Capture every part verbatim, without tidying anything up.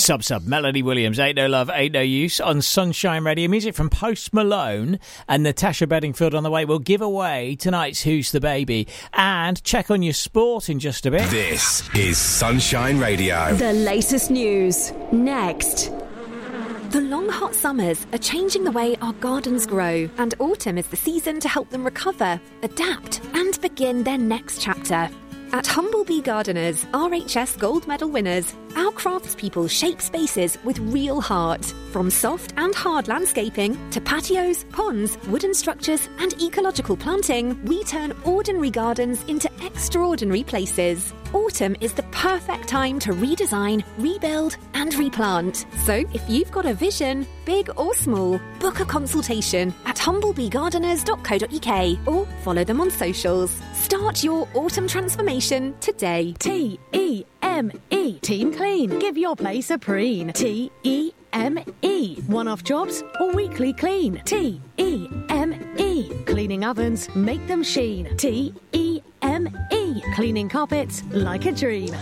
Sub Sub, Melody Williams, Ain't No Love, Ain't No Use on Sunshine Radio. Music from Post Malone and Natasha Bedingfield on the way. We'll give away tonight's Who's the Baby and check on your sport in just a bit. This is Sunshine Radio. The latest news, next. The long hot summers are changing the way our gardens grow, and autumn is the season to help them recover, adapt and begin their next chapter. At Humblebee Gardeners, R H S Gold Medal winners, our craftspeople shape spaces with real heart. From soft and hard landscaping to patios, ponds, wooden structures and ecological planting, we turn ordinary gardens into extraordinary places. Autumn is the perfect time to redesign, rebuild and replant. So if you've got a vision, big or small, book a consultation at humblebee gardeners dot co dot uk or follow them on socials. Start your autumn transformation today. T E M E. Team Clean. Give your place a preen. T E M E. One-off jobs or weekly clean. T E M E. Cleaning ovens, make them sheen. T E M E. Cleaning carpets like a dream.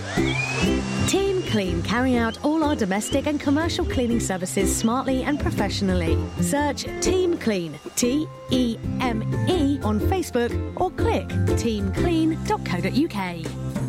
Team Clean carry out all our domestic and commercial cleaning services smartly and professionally. Search Team Clean, T E M E, on Facebook or click team clean dot co dot uk.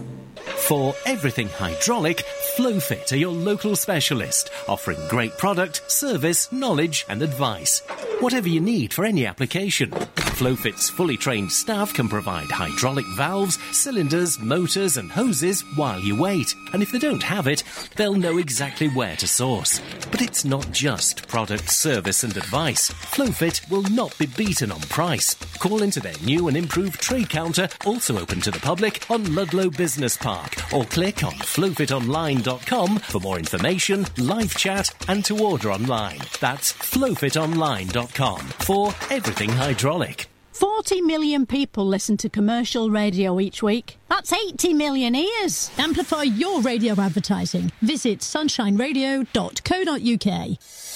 For everything hydraulic, Flowfit are your local specialist, offering great product, service, knowledge and advice. Whatever you need for any application, Flowfit's fully trained staff can provide hydraulic valves, cylinders, motors and hoses while you wait. And if they don't have it, they'll know exactly where to source. But it's not just product, service and advice. Flowfit will not be beaten on price. Call into their new and improved trade counter, also open to the public, on Ludlow Business Park, or click on flowfit online dot com for more information, live chat and to order online. That's flowfit online dot com for everything hydraulic. forty million people listen to commercial radio each week. That's eighty million ears. Amplify your radio advertising. Visit sunshine radio dot co dot uk.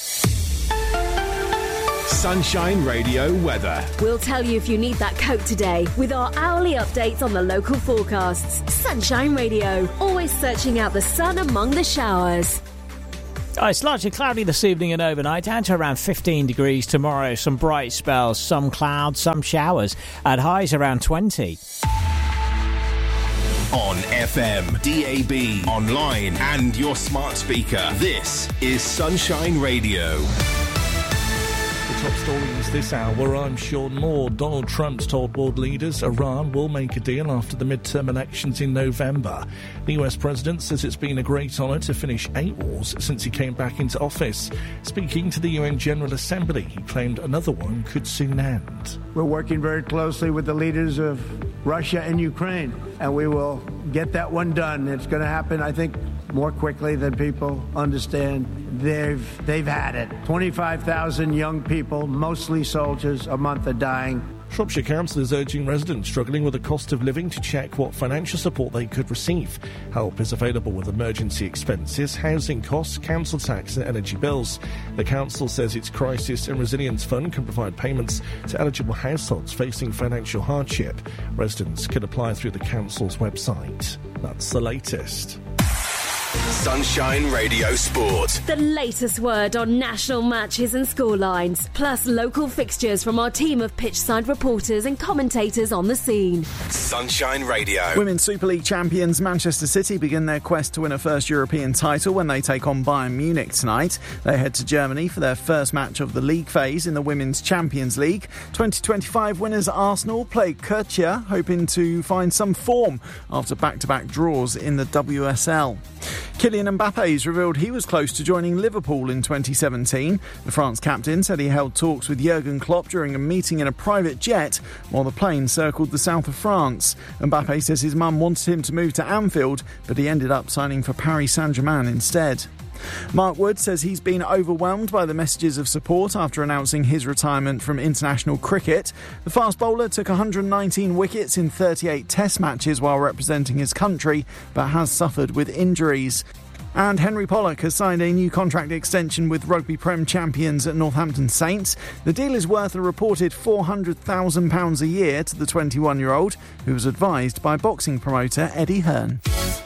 Sunshine Radio weather. We'll tell you if you need that coat today with our hourly updates on the local forecasts. Sunshine Radio, always searching out the sun among the showers. Oh, it's largely cloudy this evening and overnight, down to around fifteen degrees tomorrow. Some bright spells, some clouds, some showers, at highs around twenty. On F M, D A B, online and your smart speaker, this is Sunshine Radio. Top stories this hour, I'm Sean Moore. Donald Trump's told world leaders Iran will make a deal after the midterm elections in November. The U S president says it's been a great honour to finish eight wars since he came back into office. Speaking to the U N General Assembly, he claimed another one could soon end. We're working very closely with the leaders of Russia and Ukraine, and we will get that one done. It's going to happen, I think, more quickly than people understand. They've they've had it. twenty-five thousand young people, mostly soldiers, a month are dying. Shropshire Council is urging residents struggling with the cost of living to check what financial support they could receive. Help is available with emergency expenses, housing costs, council tax and energy bills. The council says its Crisis and Resilience Fund can provide payments to eligible households facing financial hardship. Residents can apply through the council's website. That's the latest. Sunshine Radio Sport. The latest word on national matches and scorelines, plus local fixtures from our team of pitchside reporters and commentators on the scene. Sunshine Radio. Women's Super League champions Manchester City begin their quest to win a first European title when they take on Bayern Munich tonight. They head to Germany for their first match of the league phase in the Women's Champions League. twenty twenty-five winners Arsenal play Kirchia, hoping to find some form after back-to-back draws in the W S L. Kylian Mbappe's revealed he was close to joining Liverpool in twenty seventeen. The France captain said he held talks with Jurgen Klopp during a meeting in a private jet while the plane circled the south of France. Mbappe says his mum wanted him to move to Anfield, but he ended up signing for Paris Saint-Germain instead. Mark Wood says he's been overwhelmed by the messages of support after announcing his retirement from international cricket. The fast bowler took one hundred nineteen wickets in thirty-eight test matches while representing his country, but has suffered with injuries. And Henry Pollock has signed a new contract extension with Rugby Prem champions at Northampton Saints. The deal is worth a reported four hundred thousand pounds a year to the twenty-one-year-old, who was advised by boxing promoter Eddie Hearn.